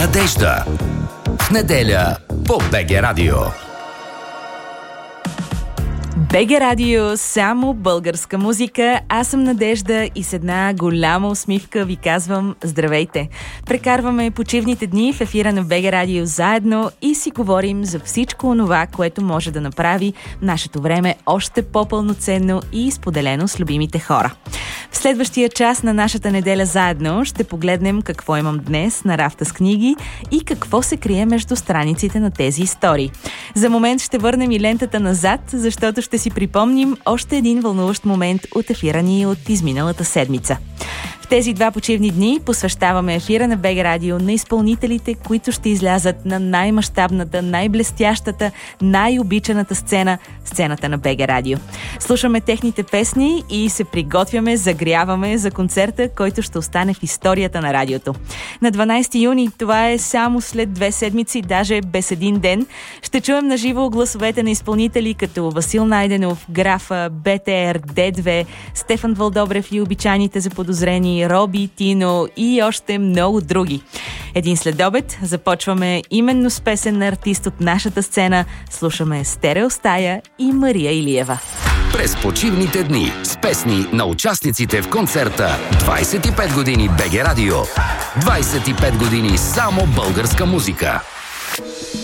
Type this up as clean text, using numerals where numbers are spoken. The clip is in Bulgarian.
Надежда. В неделя по БГ Радио. БГ Радио, само българска музика. Аз съм Надежда и с една голяма усмивка ви казвам здравейте. Прекарваме почивните дни в ефира на БГ Радио заедно и си говорим за всичко онова, което може да направи нашето време още по-пълноценно и споделено с любимите хора. В следващия час на нашата неделя заедно ще погледнем какво имам днес на рафта с книги и какво се крие между страниците на тези истории. За момент ще върнем и лентата назад, защото ще си припомним още един вълнуващ момент от ефира ни от изминалата седмица. В тези два почивни дни посвещаваме ефира на БГ Радио на изпълнителите, които ще излязат на най-мащабната, най-блестящата, най-обичаната сцената на БГ Радио. Слушаме техните песни и се приготвяме, загряваме за концерта, който ще остане в историята на радиото. На 12 юни, това е само след 2 седмици, даже без един ден, ще чуем наживо гласовете на изпълнители като Васил Найденов, Графа, БТР, Д2, Стефан Вълдобрев и обичайните заподозрени Роби, Тино и още много други. Един следобед започваме именно с песен на артист от нашата сцена. Слушаме Стерео Стая и Мария Илиева. През почивните дни с песни на участниците в концерта 25 години БГ Радио. 25 години само българска музика.